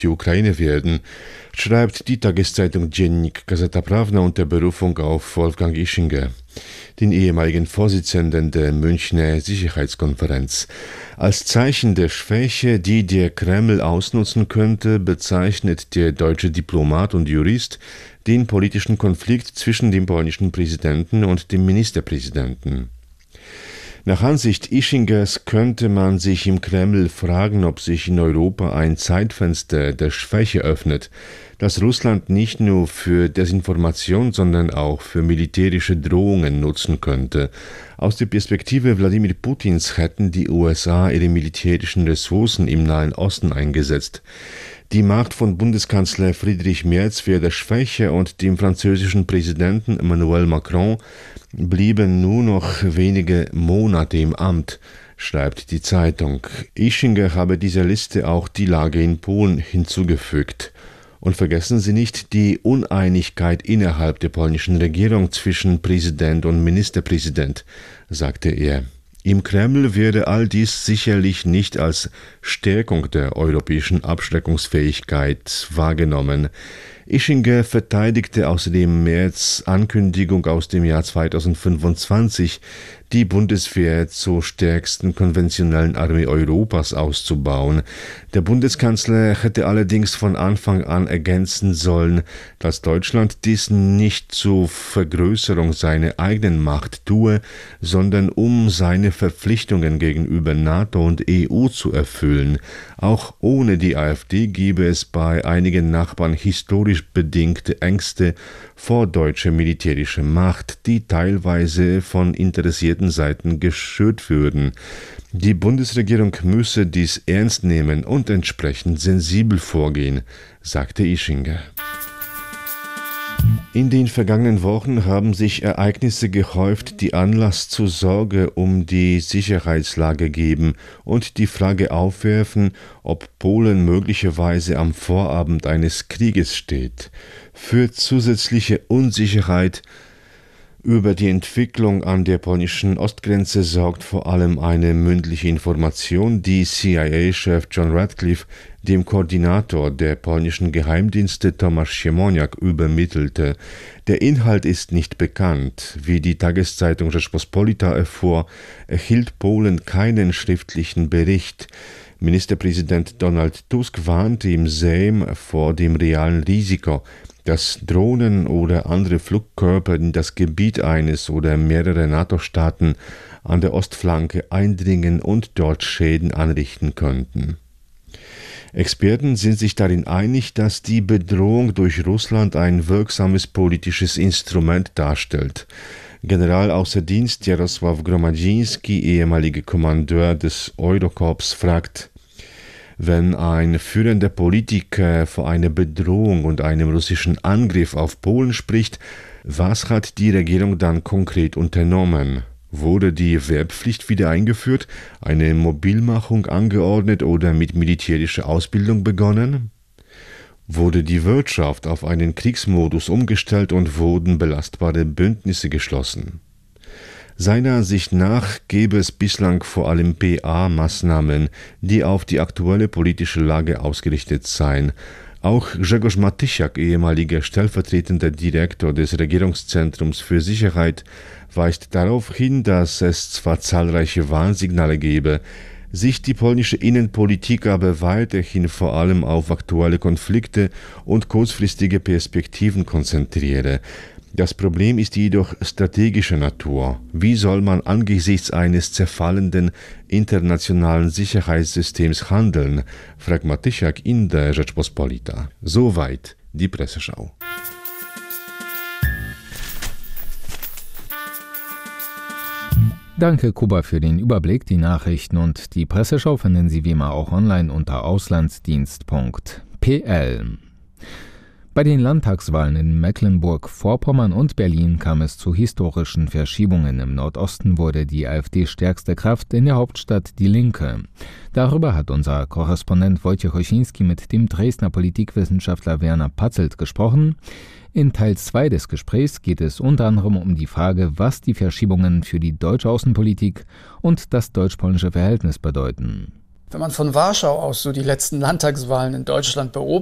die Ukraine werden, schreibt die Tageszeitung Dziennik Gazeta Prawna unter Berufung auf Wolfgang Ischinger, den ehemaligen Vorsitzenden der Münchner Sicherheitskonferenz. Als Zeichen der Schwäche, die der Kreml ausnutzen könnte, bezeichnet der deutsche Diplomat und Jurist den politischen Konflikt zwischen dem polnischen Präsidenten und dem Ministerpräsidenten. Nach Ansicht Ischingers könnte man sich im Kreml fragen, ob sich in Europa ein Zeitfenster der Schwäche öffnet, das Russland nicht nur für Desinformation, sondern auch für militärische Drohungen nutzen könnte. Aus der Perspektive Wladimir Putins hätten die USA ihre militärischen Ressourcen im Nahen Osten eingesetzt. Die Macht von Bundeskanzler Friedrich Merz werde schwächer und dem französischen Präsidenten Emmanuel Macron blieben nur noch wenige Monate im Amt, schreibt die Zeitung. Ischinger habe dieser Liste auch die Lage in Polen hinzugefügt. Und vergessen Sie nicht die Uneinigkeit innerhalb der polnischen Regierung zwischen Präsident und Ministerpräsident, sagte er. Im Kreml werde all dies sicherlich nicht als Stärkung der europäischen Abschreckungsfähigkeit wahrgenommen. Ischinger verteidigte außerdem Merz' Ankündigung aus dem Jahr 2025, die Bundeswehr zur stärksten konventionellen Armee Europas auszubauen. Der Bundeskanzler hätte allerdings von Anfang an ergänzen sollen, dass Deutschland dies nicht zur Vergrößerung seiner eigenen Macht tue, sondern um seine Verpflichtungen gegenüber NATO und EU zu erfüllen. Auch ohne die AfD gebe es bei einigen Nachbarn historisch bedingte Ängste vor deutscher militärischer Macht, die teilweise von interessierten Seiten geschürt würden. Die Bundesregierung müsse dies ernst nehmen und entsprechend sensibel vorgehen, sagte Ischinger. In den vergangenen Wochen haben sich Ereignisse gehäuft, die Anlass zur Sorge um die Sicherheitslage geben und die Frage aufwerfen, ob Polen möglicherweise am Vorabend eines Krieges steht. Für zusätzliche Unsicherheit über die Entwicklung an der polnischen Ostgrenze sorgt vor allem eine mündliche Information, die CIA-Chef John Ratcliffe dem Koordinator der polnischen Geheimdienste Tomasz Siemoniak übermittelte. Der Inhalt ist nicht bekannt. Wie die Tageszeitung Rzeczpospolita erfuhr, erhielt Polen keinen schriftlichen Bericht. Ministerpräsident Donald Tusk warnte im Sejm vor dem realen Risiko, dass Drohnen oder andere Flugkörper in das Gebiet eines oder mehrerer NATO-Staaten an der Ostflanke eindringen und dort Schäden anrichten könnten. Experten sind sich darin einig, dass die Bedrohung durch Russland ein wirksames politisches Instrument darstellt. General außer Dienst Jarosław Gromadzinski, ehemaliger Kommandeur des Eurokorps, fragt: Wenn ein führender Politiker vor einer Bedrohung und einem russischen Angriff auf Polen spricht, was hat die Regierung dann konkret unternommen? Wurde die Wehrpflicht wieder eingeführt, eine Mobilmachung angeordnet oder mit militärischer Ausbildung begonnen? Wurde die Wirtschaft auf einen Kriegsmodus umgestellt und wurden belastbare Bündnisse geschlossen? Seiner Ansicht nach gäbe es bislang vor allem PA-Maßnahmen, die auf die aktuelle politische Lage ausgerichtet seien. Auch Grzegorz Matysiak, ehemaliger stellvertretender Direktor des Regierungszentrums für Sicherheit, weist darauf hin, dass es zwar zahlreiche Warnsignale gebe, sich die polnische Innenpolitik aber weiterhin vor allem auf aktuelle Konflikte und kurzfristige Perspektiven konzentriere. Das Problem ist jedoch strategischer Natur. Wie soll man angesichts eines zerfallenden internationalen Sicherheitssystems handeln, fragt Matysiak in der Rzeczpospolita. Soweit die Presseschau. Danke, Kuba, für den Überblick. Die Nachrichten und die Presseschau finden Sie wie immer auch online unter auslandsdienst.pl. Bei den Landtagswahlen in Mecklenburg-Vorpommern und Berlin kam es zu historischen Verschiebungen. Im Nordosten wurde die AfD stärkste Kraft, in der Hauptstadt die Linke. Darüber hat unser Korrespondent Wojciech Osiński mit dem Dresdner Politikwissenschaftler Werner Patzelt gesprochen. In Teil 2 des Gesprächs geht es unter anderem um die Frage, was die Verschiebungen für die deutsche Außenpolitik und das deutsch-polnische Verhältnis bedeuten. Wenn man von Warschau aus so die letzten Landtagswahlen in Deutschland beobachtet,